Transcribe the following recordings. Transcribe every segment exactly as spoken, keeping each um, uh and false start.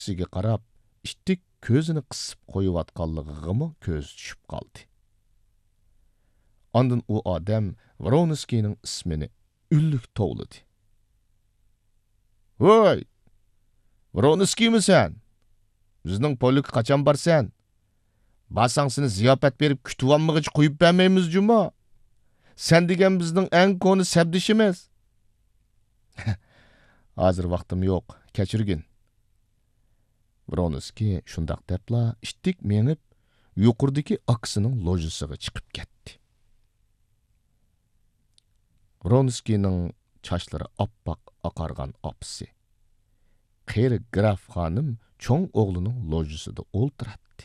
Siga qarab, ittik ko'zini qisib qo'yayotganligiga ko'z tushib qoldi. Ondan u odam Vronskining ismini ullik tovladi. "Voy! Vronskiymisan? Bizning polga qachon borsan? Basang seni ziyofat berib kutib qo'yib bermaymiz juma. Sen degan bizning eng ko'ni sabdishimiz." Hozir vaqtim yo'q, kechirgin. Vronski shundaq debla ittik menib yuqurdagi aksining lojisiga chiqib ketdi. Vronskining chochlari oppoq oqargan opsi. Qeri graf xonim cho'ng o'g'lining lojisida o'ltiradi.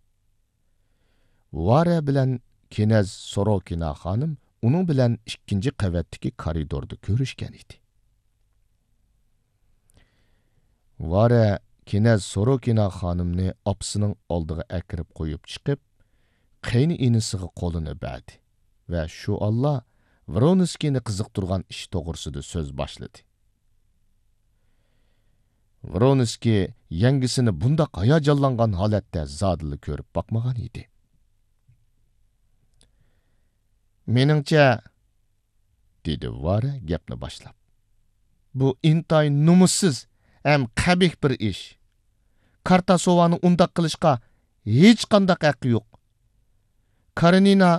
Vara bilan Knez Sorokina xonim uning bilan ikkinchi qavatdagi koridorda ko'rishgan edi. Vara Knez Sorokina xonimni opsining oldiga akirib qo'yib chiqib, qayni inisiga qo'lini berdi va shu Allah Vronskiyni qiziqtirgan ish to'g'risida so'z boshladi. Vronski yangisini bundaq hayajonlangan holatda zodili ko'rib boqmagan edi. "Meningcha", dedi Vara gapni boshlab, "bu intayin numussiz ham qabih bir ish. Kartasovani undaq qilishga hech qanday haqqi yo'q. Karenina..."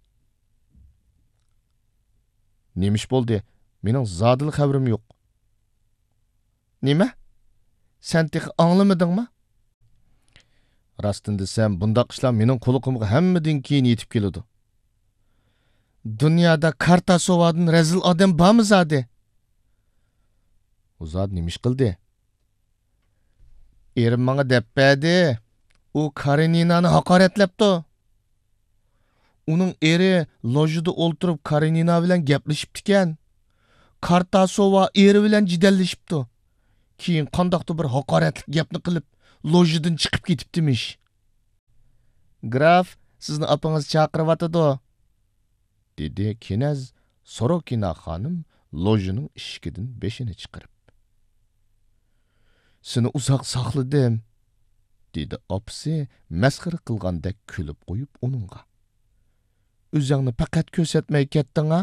"Nemish bo'ldi? Mening zodil xabarim yo'q." "Nima? Sen texi anglamadingmi? Rostini desam, bundaq ishlar mening quliqimga hammadan keyin yetib keladi. Dunyoda Kartasovadan razil odam bormi zodi?" "U zot nemish qildi?" "Erim menga deb berdi. U Kareninani haqoratlabdi. Uning eri lojida o'ltirib Karenina bilan gaplashibdi ekan. Kartasova eri bilan jidallashibdi. Keyin qandoqdir bir haqoratlik gapni qilib, lojidan chiqib ketibdimish." "Graf, sizni opangiz chaqiryotidi", dedi Knez Sorokina xonim lojining eshigidan beshini chiqarib. "Seni uzoq saqladim", dedi opsi masxara qilgandek kulib qo'yib uningga. "O'zingni faqat ko'rsatmay ketding-a?"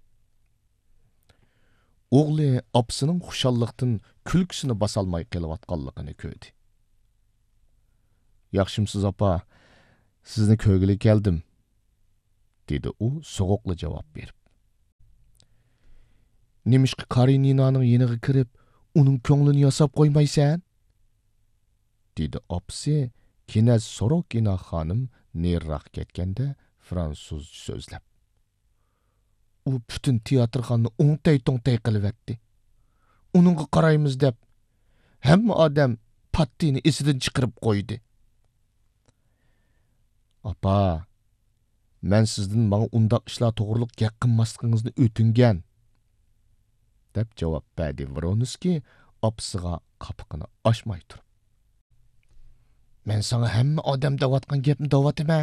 O'g'li opsining xushalliqdan kulgisini basalmay qilayotganligini ko'rdi. "Yaxshimsiz opa, sizni ko'rgili keldim", dedi u so'g'uqli javob berib. "Nemishqa Kareninaning yeniga kirib, uning ko'nglini yasab qo'ymaysan?" dedi opsi Knez Sorokina xonim neriroq ketganda fransuz so'zlab. "U butun teatrxonni o'ngtay-to'ngtay qilibdi. Uningga qaraymiz deb hamma odam pattini esidan chiqarib qo'ydi." "Opa, men sizdan menga undaq ishlar to'g'riliq gap qilmasligingizni o'tingan", deb javob berdi Vronski opsiga qapiqini ochmay turib. "Men sana hamma odam deyotgan gapni deyotman."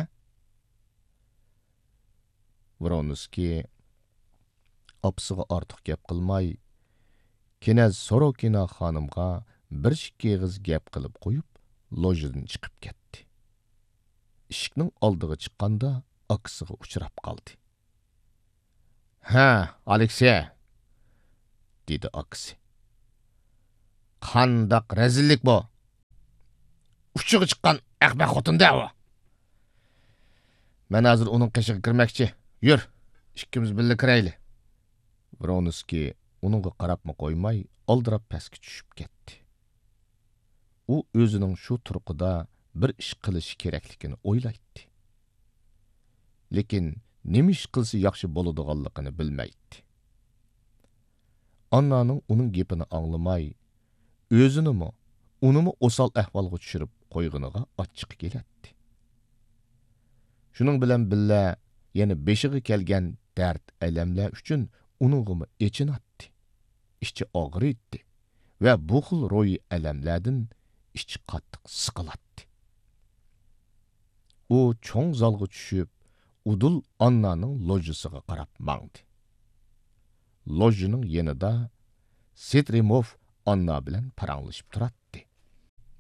Vronski opsiga ortiq gap qilmay, Knez Sorokina xonimga bir ikki og'iz gap qilib qo'yib, lojidan chiqib ketdi. Eshikning oldiga chiqqanda aksiga uchrab qoldi. "Ha, Aleksey", dedi aksi. "Qandaq razillik bu? Uchiga chiqqan ahmoq xotin-da u. Men hozir uning qishiga kirmoqchi. Yur, ikkimiz birga kirayli." Vronski uningga qarabma qo'ymay, oldirab pastga tushib ketdi. U o'zining shu turqida bir ish qilish kerakligini o'ylaydi. Lekin nima ish qilsa yaxshi bo'ladiganligini bilmaydi. Annaning uning gapini anglamay, o'zinimi, unimi o'sal ahvolga tushirib qo'yg'iniga achchiq keladi. Shuning bilan billa yana beshiga kelgan dard alamlar uchun uningimi echinatdi. Ichi og'riydi va bu xil ro'yi alamlardan ichi qattiq siqilatdi. U cho'ng zalga tushib, udul Annaning lojisiga qarab mangdi. Lojining yanida Setrimov Anna bilan paranglashib turadi.